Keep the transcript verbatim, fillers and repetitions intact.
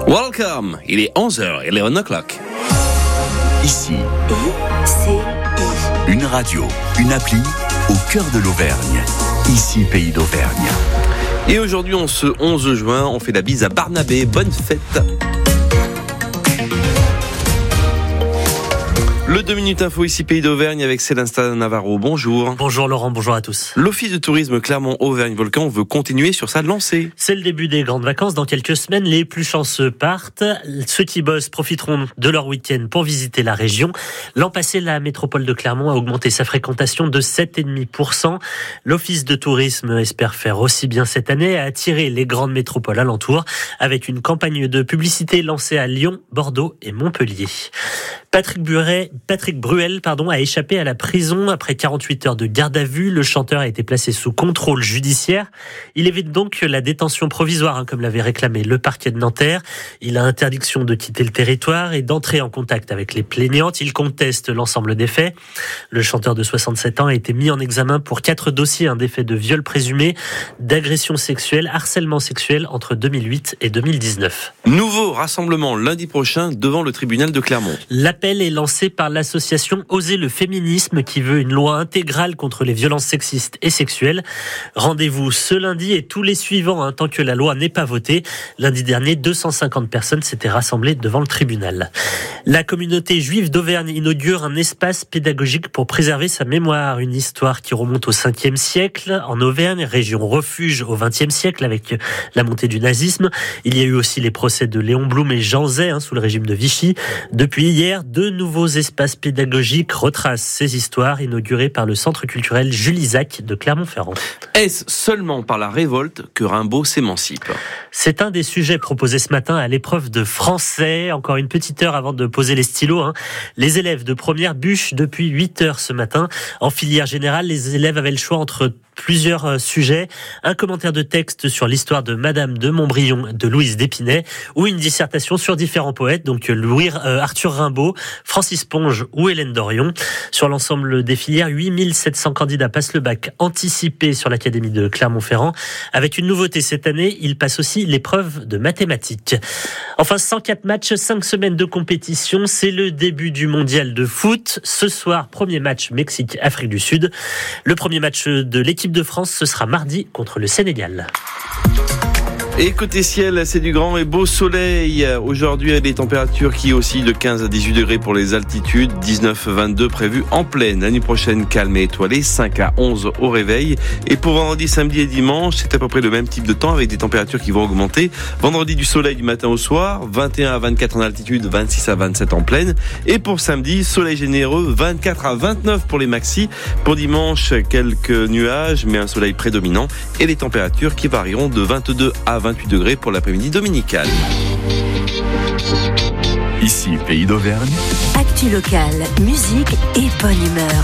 Welcome, il est onze heures, il est one o'clock. Ici, I C I. une radio, une appli au cœur de l'Auvergne. Ici, Pays d'Auvergne. Et aujourd'hui, on ce onze juin, on fait la bise à Barnabé. Bonne fête. Le deux minutes info ici Pays d'Auvergne avec Célestin Navarro. Bonjour. Bonjour Laurent, bonjour à tous. L'Office de tourisme Clermont-Auvergne-Volcan veut continuer sur sa lancée. C'est le début des grandes vacances. Dans quelques semaines, les plus chanceux partent. Ceux qui bossent profiteront de leur week-end pour visiter la région. L'an passé, la métropole de Clermont a augmenté sa fréquentation de sept virgule cinq pour cent. L'Office de tourisme espère faire aussi bien cette année et attirer les grandes métropoles alentours avec une campagne de publicité lancée à Lyon, Bordeaux et Montpellier. Patrick Bruel, Patrick Bruel pardon, a échappé à la prison après quarante-huit heures de garde à vue. Le chanteur a été placé sous contrôle judiciaire. Il évite donc la détention provisoire, hein, comme l'avait réclamé le parquet de Nanterre. Il a interdiction de quitter le territoire et d'entrer en contact avec les plaignantes. Il conteste l'ensemble des faits. Le chanteur de soixante-sept ans a été mis en examen pour quatre dossiers, hein, des faits de viol présumé, d'agression sexuelle, harcèlement sexuel entre deux mille huit et deux mille dix-neuf. Nouveau rassemblement lundi prochain devant le tribunal de Clermont. L'appel est lancé par l'association Oser le féminisme qui veut une loi intégrale contre les violences sexistes et sexuelles. Rendez-vous ce lundi et tous les suivants, hein, tant que la loi n'est pas votée. Lundi dernier, deux cent cinquante personnes s'étaient rassemblées devant le tribunal. La communauté juive d'Auvergne inaugure un espace pédagogique pour préserver sa mémoire. Une histoire qui remonte au cinquième siècle en Auvergne, région refuge au vingtième siècle avec la montée du nazisme. Il y a eu aussi les procès de Léon Blum et Jean Zay, hein, sous le régime de Vichy. Depuis hier, deux nouveaux espaces pédagogiques retracent ces histoires inaugurées par le centre culturel Jules Isaac de Clermont-Ferrand. Est-ce seulement par la révolte que Rimbaud s'émancipe ? C'est un des sujets proposés ce matin à l'épreuve de français. Encore une petite heure avant de poser les stylos, hein. Les élèves de première bûchent depuis huit heures ce matin. En filière générale, les élèves avaient le choix entre plusieurs sujets, un commentaire de texte sur l'histoire de Madame de Montbrion de Louise d'Épinay ou une dissertation sur différents poètes, donc Louis, euh, Arthur Rimbaud, Francis Ponge ou Hélène Dorion. Sur l'ensemble des filières, huit mille sept cents candidats passent le bac anticipé sur l'Académie de Clermont-Ferrand. Avec une nouveauté cette année, ils passent aussi l'épreuve de mathématiques. Enfin, cent quatre matchs, cinq semaines de compétition, c'est le début du mondial de foot. Ce soir, premier match Mexique-Afrique du Sud. Le premier match de l'équipe de France, ce sera mardi contre le Sénégal. Et côté ciel, c'est du grand et beau soleil. Aujourd'hui, il y a des températures qui oscillent de quinze à dix-huit degrés pour les altitudes, dix-neuf à vingt-deux prévues en pleine. La nuit prochaine, calme et étoilé, cinq à onze au réveil. Et pour vendredi, samedi et dimanche, c'est à peu près le même type de temps avec des températures qui vont augmenter. Vendredi, du soleil du matin au soir, vingt et un à vingt-quatre en altitude, vingt-six à vingt-sept en pleine. Et pour samedi, soleil généreux, vingt-quatre à vingt-neuf pour les maxis. Pour dimanche, quelques nuages, mais un soleil prédominant. Et les températures qui varieront de vingt-deux à vingt-huit degrés pour l'après-midi dominical. Ici, Pays d'Auvergne. Actu locale, musique et bonne humeur.